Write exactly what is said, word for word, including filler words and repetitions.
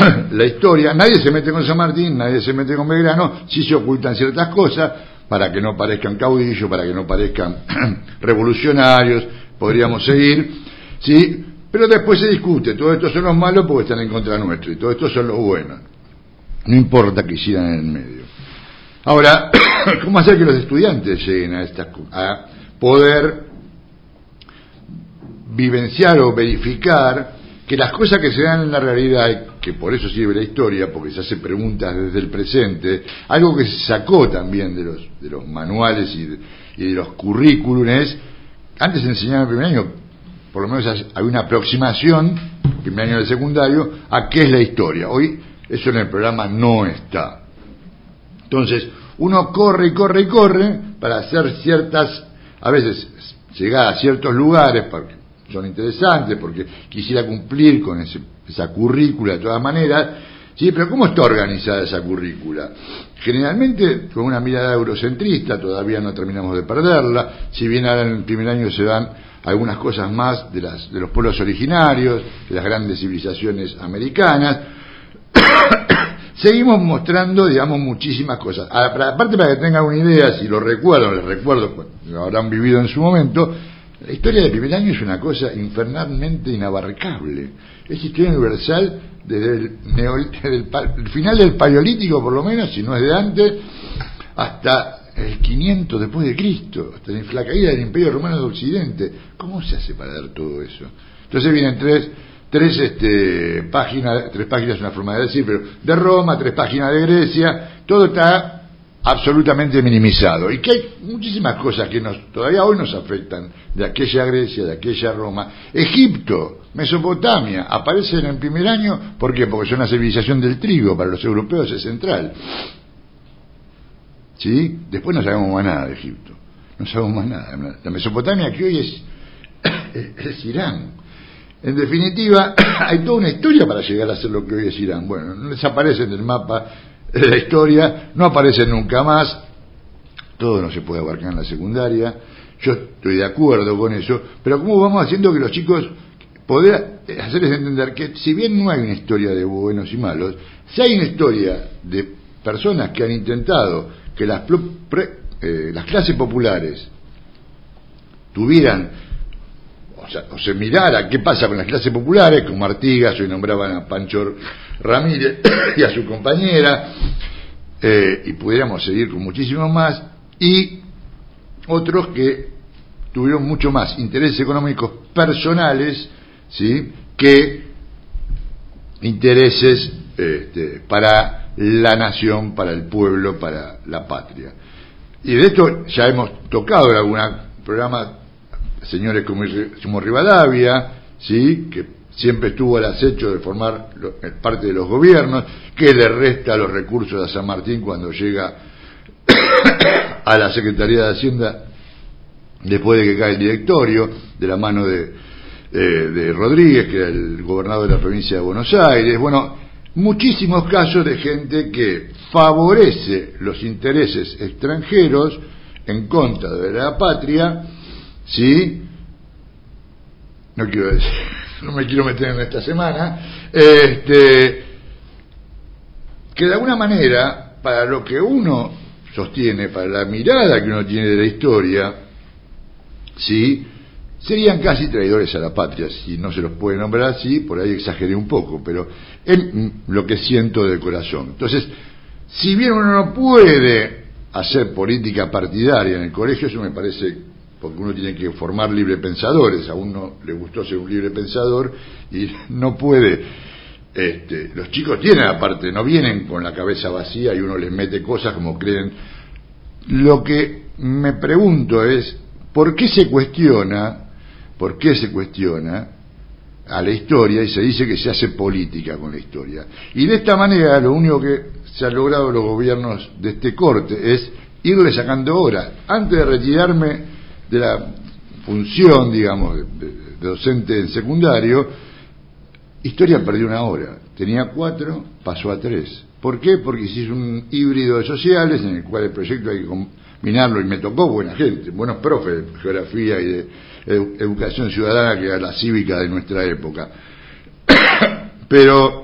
la historia, nadie se mete con San Martín, nadie se mete con Belgrano, sí se ocultan ciertas cosas para que no parezcan caudillos, para que no parezcan revolucionarios, podríamos seguir, ¿sí? Pero después se discute, todos estos son los malos porque están en contra nuestro, y todos estos son los buenos. No importa que sigan en el medio. Ahora, ¿cómo hacer que los estudiantes lleguen a, estas, a poder vivenciar o verificar que las cosas que se dan en la realidad, que por eso sirve la historia, porque se hace preguntas desde el presente, algo que se sacó también de los, de los manuales y de, y de los currículums, antes se enseñaba en el primer año, por lo menos hay una aproximación, primer año del secundario, a qué es la historia. Hoy eso en el programa no está. Entonces, uno corre y corre y corre para hacer ciertas, a veces llegar a ciertos lugares, porque son interesantes, porque quisiera cumplir con ese, esa currícula de todas maneras, ¿sí? Pero ¿cómo está organizada esa currícula? Generalmente con una mirada eurocentrista, todavía no terminamos de perderla, si bien ahora en el primer año se dan algunas cosas más de, las, de los pueblos originarios, de las grandes civilizaciones americanas, seguimos mostrando, digamos, muchísimas cosas. Aparte, para que tengan una idea, si lo recuerdo, les recuerdo, lo habrán vivido en su momento, la historia del primer año es una cosa infernalmente inabarcable. Es historia universal desde el, neol, desde el, el final del Paleolítico, por lo menos, si no es de antes, hasta el quinientos después de Cristo, hasta la caída del Imperio Romano de Occidente. ¿Cómo se hace para dar todo eso? Entonces vienen tres, tres este, páginas, tres páginas es una forma de decir, pero de Roma, tres páginas de Grecia, todo está absolutamente minimizado, y que hay muchísimas cosas que nos, todavía hoy nos afectan, de aquella Grecia, de aquella Roma. Egipto, Mesopotamia, aparecen en el primer año, ¿por qué? Porque son una civilización del trigo, para los europeos es central, ¿sí? Después no sabemos más nada de Egipto, no sabemos más nada. La Mesopotamia que hoy es, es Irán. En definitiva, hay toda una historia para llegar a ser lo que hoy es Irán. Bueno, no desaparece del mapa de la historia, no aparece nunca más, todo no se puede abarcar en la secundaria, yo estoy de acuerdo con eso, pero ¿cómo vamos haciendo que los chicos, poder hacerles entender que si bien no hay una historia de buenos y malos, si hay una historia de personas que han intentado que las, pre, eh, las clases populares tuvieran, o sea, o se mirara qué pasa con las clases populares, como Artigas, hoy nombraban a Pancho Ramírez y a su compañera, eh, y pudiéramos seguir con muchísimos más, y otros que tuvieron mucho más intereses económicos personales, ¿sí?, que intereses este, para la nación, para el pueblo, para la patria. Y de esto ya hemos tocado en algún programa señores como, como Rivadavia, ¿sí?, que siempre estuvo al acecho de formar lo, parte de los gobiernos, que le resta los recursos a San Martín cuando llega a la Secretaría de Hacienda después de que cae el directorio, de la mano de, eh, de Rodríguez, que era el gobernador de la provincia de Buenos Aires. Bueno, muchísimos casos de gente que favorece los intereses extranjeros en contra de la patria, ¿sí? No quiero decir, no me quiero meter en esta semana, este, que de alguna manera, para lo que uno sostiene, para la mirada que uno tiene de la historia, ¿sí?, serían casi traidores a la patria, si no se los puede nombrar así, por ahí exageré un poco, pero es lo que siento del corazón. Entonces, si bien uno no puede hacer política partidaria en el colegio, eso me parece, porque uno tiene que formar libre pensadores, a uno le gustó ser un libre pensador y no puede, este, los chicos tienen aparte, no vienen con la cabeza vacía y uno les mete cosas como creen. Lo que me pregunto es, ¿por qué se cuestiona, por qué se cuestiona a la historia y se dice que se hace política con la historia? Y de esta manera lo único que se ha logrado los gobiernos de este corte es irle sacando horas. Antes de retirarme de la función, digamos, de, de, de docente en secundario, historia perdió una hora, tenía cuatro, pasó a tres. ¿Por qué? Porque se hizo un híbrido de sociales en el cual el proyecto hay que combinarlo, y me tocó buena gente, buenos profes de geografía y de edu educación ciudadana, que era la cívica de nuestra época. Pero